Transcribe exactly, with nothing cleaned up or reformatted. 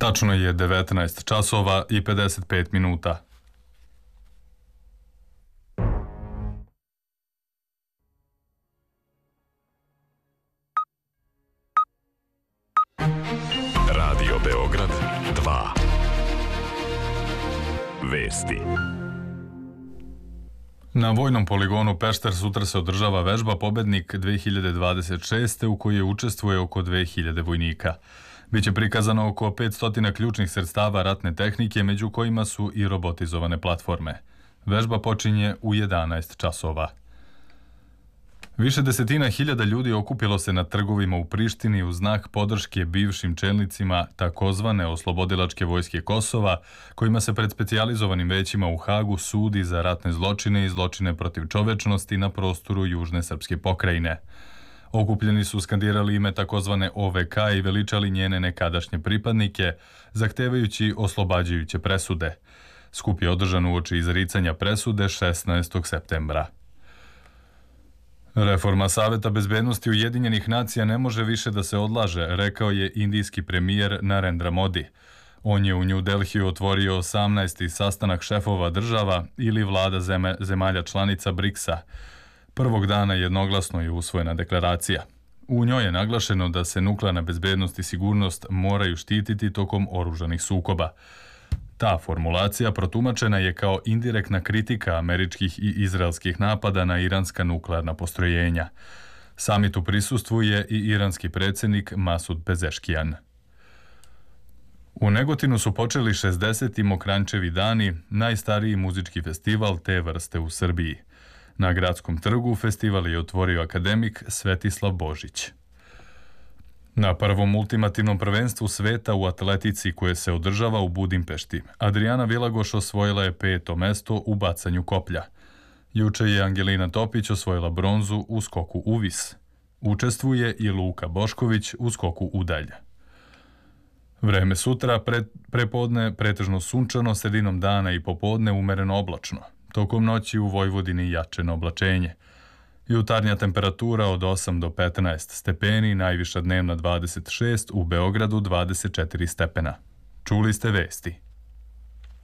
Tačno je devetnaest časova i pedeset pet minuta. Radio Beograd dva. Vesti. Na vojnom poligonu Pešter sutra se održava vežba Pobednik dve hiljade dvadeset šeste u kojoj učestvuje oko dve hiljade vojnika. Biće prikazano oko petsto ključnih sredstava ratne tehnike, među kojima su i robotizovane platforme. Vežba počinje u jedanaest časova. Više desetina hiljada ljudi okupilo se na trgovima u Prištini u znak podrške bivšim čelnicima takozvane oslobodilačke vojske Kosova, kojima se pred specijalizovanim većima u Hagu sudi za ratne zločine i zločine protiv čovečnosti na prostoru južne srpske pokrajine. Okupljeni su skandirali ime takozvane O V K i veličali njene nekadašnje pripadnike, zahtevajući oslobađajuće presude. Skup je održan uoči izricanja presude šesnaestog septembra. Reforma Saveta bezbednosti Ujedinjenih nacija ne može više da se odlaže, rekao je indijski premijer Narendra Modi. On je u New Delhiju otvorio osamnaesti sastanak šefova država ili vlada zeme, zemalja članica briksa. Prvog dana jednoglasno je usvojena deklaracija. U njoj je naglašeno da se nuklearna bezbednost i sigurnost moraju štititi tokom oružanih sukoba. Ta formulacija protumačena je kao indirektna kritika američkih i izraelskih napada na iranska nuklearna postrojenja. Samitu prisustvuje i iranski predsjednik Masud Pezeškijan. U Negotinu su počeli šezdeseti Mokrančevi dani, najstariji muzički festival te vrste u Srbiji. Na gradskom trgu festival je otvorio akademik Svetislav Božić. Na prvom ultimativnom prvenstvu sveta u atletici koje se održava u Budimpešti, Adriana Vilagoš osvojila je peto mesto u bacanju koplja. Juče je Angelina Topić osvojila bronzu u skoku u vis. Učestvuje i Luka Bošković u skoku u dalje. Vreme sutra, pre, prepodne pretežno sunčano, sredinom dana i popodne umereno oblačno. Tokom noći u Vojvodini jačeno oblačenje. Jutarnja temperatura od osam do petnaest stepeni, najviša dnevna dvadeset šest, u Beogradu dvadeset četiri stepena. Čuli ste vesti.